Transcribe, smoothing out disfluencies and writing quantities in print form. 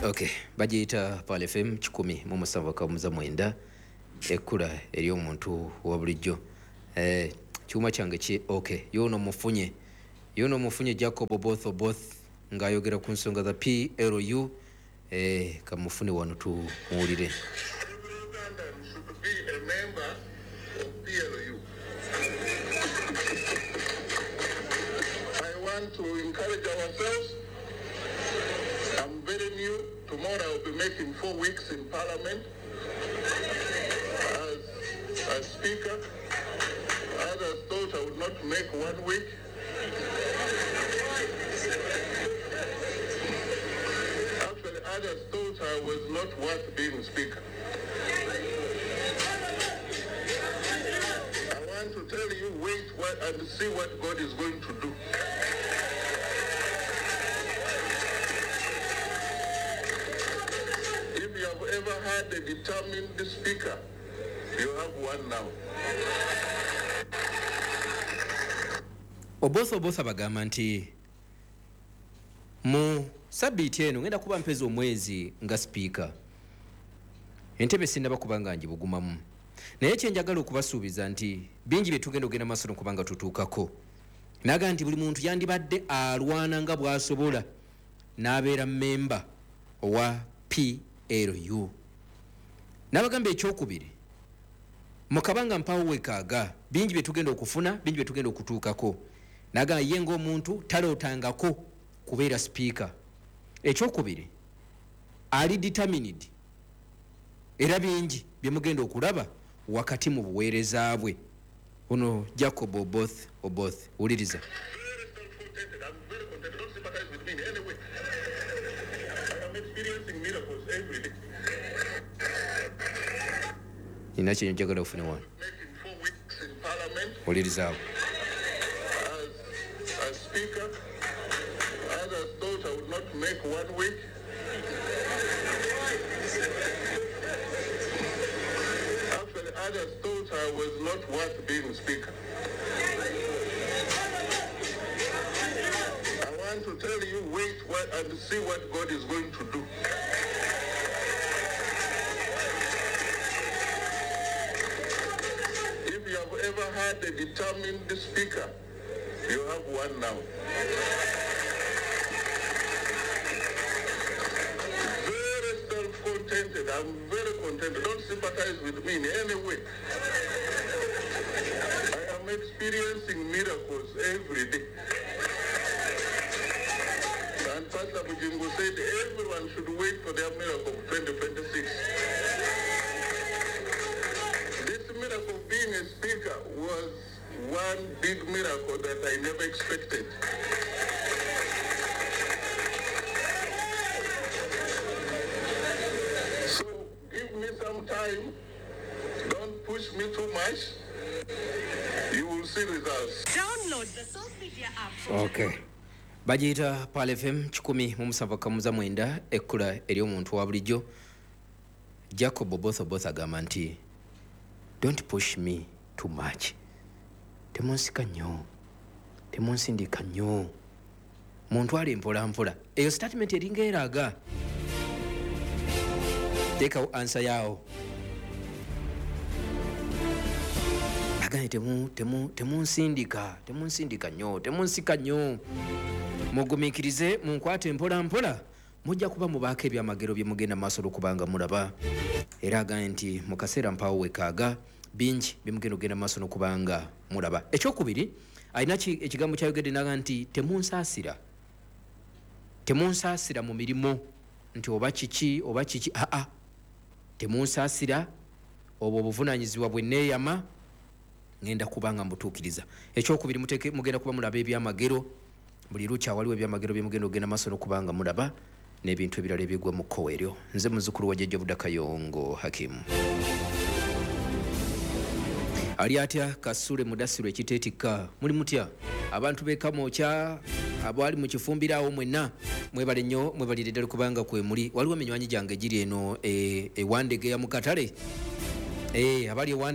Okay, bagiyita Pal FM 107.9 ekkula eri omuntu wa bulijjo. Kyuma kyange ki okay yono mufunye Jacob both ngayogera ku nsonga za PLU kamufune wano tu muwulire. To encourage ourselves. I'm very new. Tomorrow I'll be making 4 weeks in Parliament as Speaker. Others thought I would not make 1 week. Actually, others thought I was not worth being Speaker. I want to tell you, wait and see what God is going to do. Ever had a determined speaker, you have one now. Oboth abagamba nti mu sabbiiti eno ngenda kuba mpeza omwezi nga speaker. Entebe sindaba kubanga njibugumamu. Naye kyenjagala okubasuubiza nti bingi bye tugenda ogenda maaso kubanga tutuukako. Naga nti buli muntu yandibadde alwana nga bw'asobola n'abeera mmemba owa PLU. Nabagamba ekyokubiri mukabanga mpawo wekaaga bingi bye tugenda okufuna bingi bye tugenda okutuukako. Naga ye ng'omuntu talootangako kubeera speaker. Ekyokubiri ali determined era bingi bye mugenda okulaba wakati mu buweereza bwe. Ono Jacob Oboth uliriza. Nina kyenyo njagala ofune wano. Olirizaawo. As Speaker, others thought I would not make 1 week. Actually, others thought I was not worth being Speaker. I want to tell you, wait and see what God is going to do. If you have ever had a determined speaker, you have one now. Very self-contented. I'm very contented. Don't sympathize with me in any way. I am experiencing miracles every day. And Pastor Bujingu said everyone should wait for their miracle of 2026. This miracle of being a speaker was one big miracle that I never expected. So give me some time. Don't push me too much. You will see results. Download the Source Media app. Okay. Bagiyita Pal FM 107.9 ekkula eri omuntu wa bulijjo. Jacob both agamba nti don't push me too much. Temunsika nnyo. Temunsindika nnyo. Muntwale mpola. Eyo statement eringa eraga. Teka answer yao. Agani temunsindika nnyo. Temunsika nnyo. Mugumikirize munkwate mpola. Mujja kuba mubaako ebyamagero bye mugenda maaso okubanga mulaba. Era agani nti mu kaseera mpawo wekaaga bingi bimugenda ogenda maaso n'okubanga mulaba. Ekyokubiri alina ekigambo kyayogedde naga nti temunsaasira mu mirimu nti oba kiki temunsaasira obwo obuvunaanyizibwa bwe neeyama ngenda kubanga mbutuukiriza. Ekyokubiri mugenda kuba mulaba ebyamagero buli lukya waliwo ebyamagero bye mugenda ogenda maaso n'okubanga mulaba n'ebintu ebirala ebigwa mu kkowa eryo. Nze muzzukulu wa Jjajja Budakayongo Hakimu. Ali atya Kasule Mudasiru ekiteetikka muli mutya abantu b'Kamokya abali mu kifumbirawo mwenna mwebale nnyo mwebalire ddala kubanga kwe muli. Waliwo eminywanyi gyange giri eno ewandege ya mu katale abali